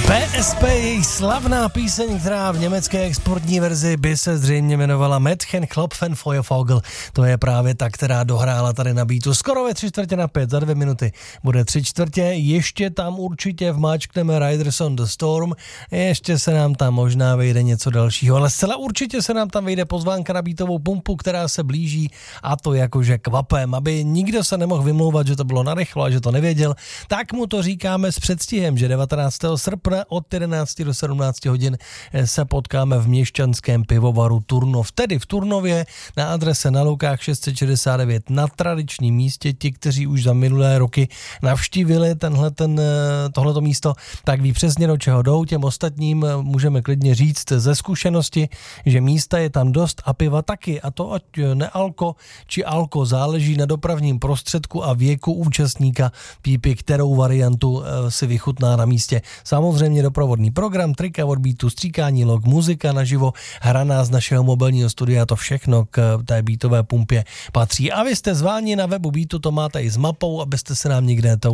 PSP, jejich slavná píseň, která v německé exportní verzi by se zřejmě jmenovala Mädchen klopfen Feuervogel. To je právě ta, která dohrála tady na beatu. Skoro ve 3:45, za 2 minuty bude 3/4. Ještě tam určitě vmáčkneme Riders on the Storm. Ještě se nám tam možná vejde něco dalšího, ale zcela určitě se nám tam vejde pozvánka na beatovou pumpu, která se blíží, a to jakože kvapem. Aby nikdo se nemohl vymlouvat, že to bylo narychlo a že to nevěděl, tak mu to říkáme s předstihem, že 19. srpna od 11 do 17 hodin se potkáme v měšťanském pivovaru Turnov, tedy v Turnově na adrese na Loukách 669 na tradičním místě. Ti, kteří už za minulé roky navštívili tohleto místo, tak ví přesně, do čeho jdou. Těm ostatním můžeme klidně říct ze zkušenosti, že místa je tam dost a piva taky, a to ať nealko či alko, záleží na dopravním prostředku a věku účastníka pípy, kterou variantu si vychutná na místě. Samozřejmě doprovodný program, trika od beatu, stříkání log, muzika naživo, hraná z našeho mobilního studia, to všechno k té beatové pumpě patří. A vy jste zváni na webu Beatu, to máte i s mapou, abyste se nám nikde